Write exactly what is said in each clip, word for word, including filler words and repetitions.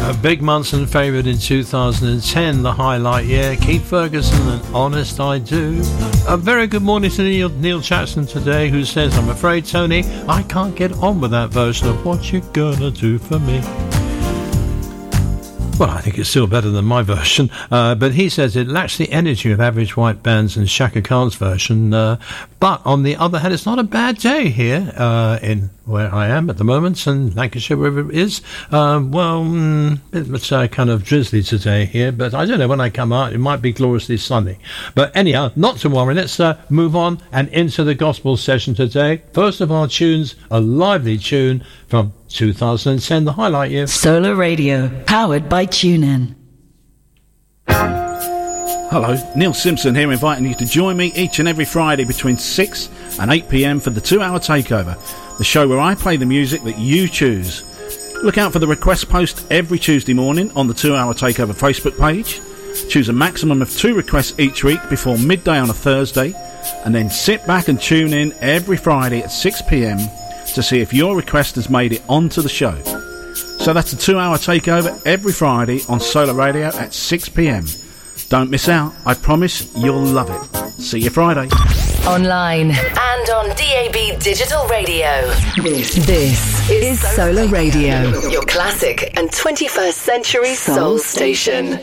A Big Munson favourite in two thousand ten, the highlight year. Keith Ferguson and Honest I Do. A very good morning to Neil, Neil Jackson today, who says, I'm afraid, Tony, I can't get on with that version of What You Gonna Do For Me. Well, I think it's still better than my version, uh, but he says it lacks the energy of Average White Band's and Shaka Khan's version. Uh, but on the other hand, it's not a bad day here uh, in where I am at the moment, and Lancashire, wherever it is. Um, well, mm, it's uh, kind of drizzly today here, but I don't know, when I come out, it might be gloriously sunny. But anyhow, not to worry, let's uh, move on and into the gospel session today. First of our tunes, a lively tune from two thousand ten, the highlight year. Solar Radio, powered by TuneIn. Hello, Neil Simpson here, inviting you to join me each and every Friday between six and eight p.m. for the two-hour takeover, the show where I play the music that you choose. Look out for the request post every Tuesday morning on the two-hour takeover Facebook page. Choose a maximum of two requests each week before midday on a Thursday, and then sit back and tune in every Friday at six p.m. to see if your request has made it onto the show. So that's a two-hour takeover every Friday on Solar Radio at six p.m. Don't miss out. I promise you'll love it. See you Friday. Online and on D A B Digital Radio. This, this is Solar Radio, your classic and twenty-first century soul station.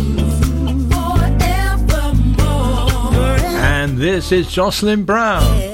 And this is Jocelyn Brown.